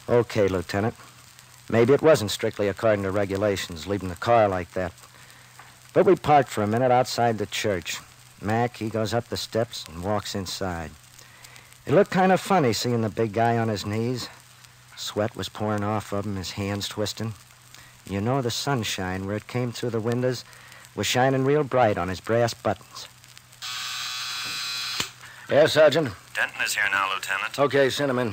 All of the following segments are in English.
Okay, Lieutenant. Maybe it wasn't strictly according to regulations, leaving the car like that. But we parked for a minute outside the church. Mac, he goes up the steps and walks inside. It looked kind of funny seeing the big guy on his knees. Sweat was pouring off of him, his hands twisting. You know the sunshine, where it came through the windows, was shining real bright on his brass buttons. Yes, Sergeant? Denton is here now, Lieutenant. Okay, send him in.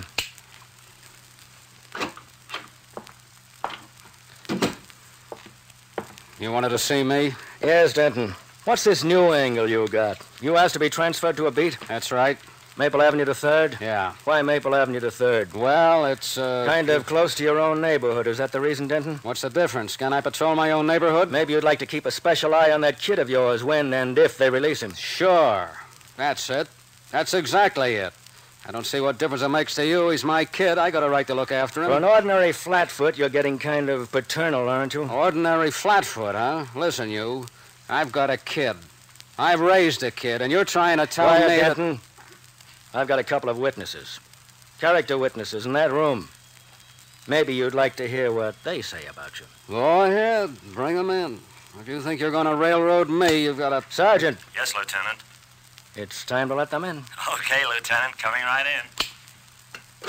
You wanted to see me? Yes, Denton. What's this new angle you got? You asked to be transferred to a beat? That's right. Maple Avenue to 3rd? Yeah. Why Maple Avenue to 3rd? Well, it's, Kind of close to your own neighborhood. Is that the reason, Denton? What's the difference? Can I patrol my own neighborhood? Maybe you'd like to keep a special eye on that kid of yours when and if they release him. Sure. That's it. That's exactly it. I don't see what difference it makes to you. He's my kid. I got a right to look after him. For an ordinary flatfoot, you're getting kind of paternal, aren't you? Ordinary flatfoot, huh? Listen, you. I've got a kid. I've raised a kid, and you're trying to tell me that... Denton. I've got a couple of witnesses. Character witnesses in that room. Maybe you'd like to hear what they say about you. Go ahead. Bring them in. If you think you're going to railroad me, you've got to... Sergeant. Yes, Lieutenant. It's time to let them in. Okay, Lieutenant. Coming right in.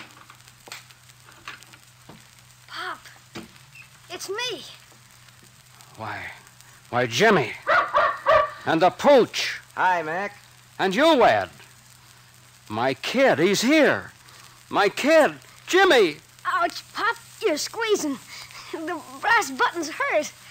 Pop, it's me. Why, Jimmy. And the pooch. Hi, Mac. And you, Ed. My kid, he's here. My kid, Jimmy. Ouch, Pop, you're squeezing. The brass buttons hurt.